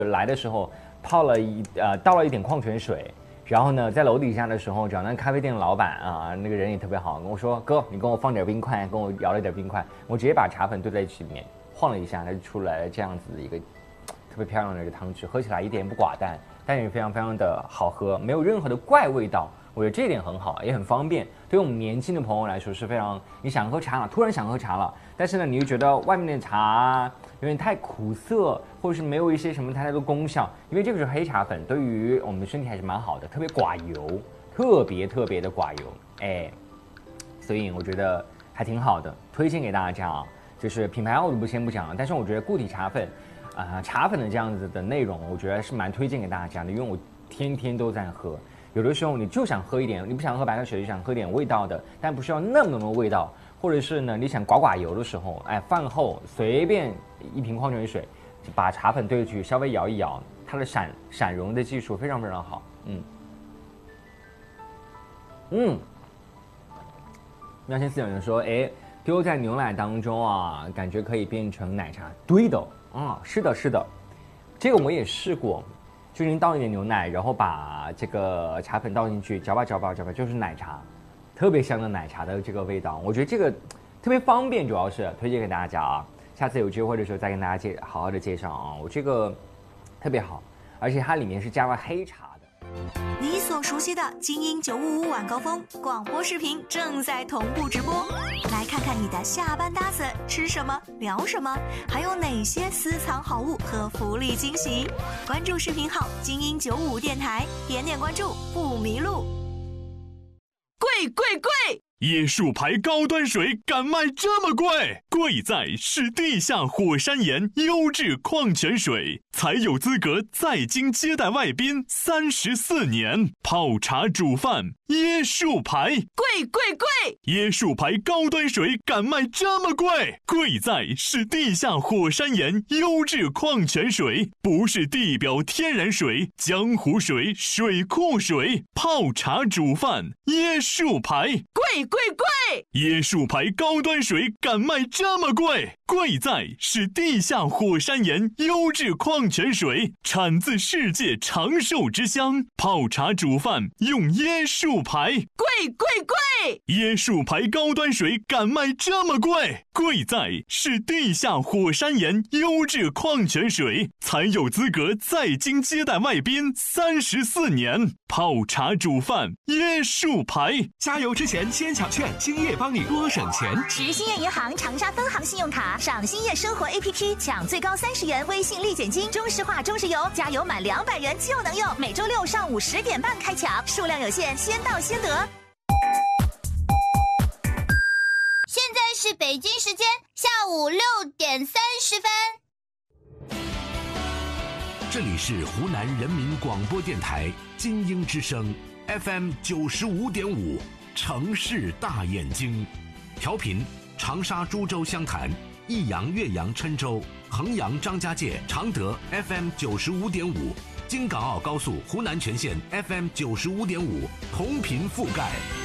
来的时候倒了一点矿泉水，然后呢，在楼底下的时候找那咖啡店的老板啊，那个人也特别好，跟我说哥，你跟我放点冰块，跟我摇了一点冰块，我直接把茶粉兑在一起里面晃了一下，它就出来了这样子的一个特别漂亮的一个汤汁，喝起来一点不寡淡，但也非常非常的好喝，没有任何的怪味道。我觉得这一点很好，也很方便。对于我们年轻的朋友来说是非常，你想喝茶了，突然想喝茶了，但是呢，你又觉得外面的茶有点太苦涩，或者是没有一些什么太多的功效，因为这个是黑茶粉，对于我们的身体还是蛮好的，特别寡油，特别的寡油，哎，所以我觉得还挺好的，推荐给大家啊。就是品牌我就先不讲了，但是我觉得固体茶粉，茶粉的这样子的内容，我觉得是蛮推荐给大家的，因为我天天都在喝。有的时候你就想喝一点，你不想喝白开水，就想喝点味道的，但不需要那么浓的味道，或者是呢你想寡油的时候，哎，饭后随便一瓶矿泉水，把茶粉兑进去，稍微摇一摇，它的闪溶的技术非常非常好，妙仙思有人说，哎，丢在牛奶当中啊，感觉可以变成奶茶，对的啊，是的，这个我也试过。就您倒一点牛奶，然后把这个茶粉倒进去，搅吧，就是奶茶，特别香的奶茶的这个味道。我觉得这个特别方便，主要是推荐给大家啊。下次有机会的时候再跟大家好好的介绍啊。我这个特别好，而且它里面是加了黑茶的。 你所熟悉的精英955晚高峰广播视频正在同步直播，来看看你的下班搭子吃什么聊什么，还有哪些私藏好物和福利惊喜。关注视频号精英955电台，点关注不迷路。 贵！椰树牌高端水敢卖这么贵？贵在是地下火山岩优质矿泉水，才有资格在京接待外宾34年。泡茶煮饭，椰树牌，贵！椰树牌高端水敢卖这么贵？贵在是地下火山岩优质矿泉水，不是地表天然水、江湖水、水库水。泡茶煮饭，椰树牌，贵！椰树牌高端水敢卖这么贵？贵在是地下火山岩优质矿泉水，产自世界长寿之乡。泡茶煮饭用椰树牌，贵！椰树牌高端水敢卖这么贵？贵在是地下火山岩优质矿泉水，才有资格在京接待外宾34年。泡茶煮饭，椰树牌。 加油之前先抢券，兴业帮你多省钱。 持兴业银行长沙分行信用卡，上兴业生活 APP 抢最高30元微信立减金，中石化中石油加油满200元就能用。每周六上午10点半开抢，数量有限，先到先得。 现在是北京时间下午6点30分。 这里是湖南人民广播电台金鹰之声 FM 95.5，城市大眼睛，调频长沙、株洲、湘潭、益阳、岳阳、郴州、衡阳、张家界、常德 FM 95.5，京港澳高速湖南全线 FM 95.5，同频覆盖。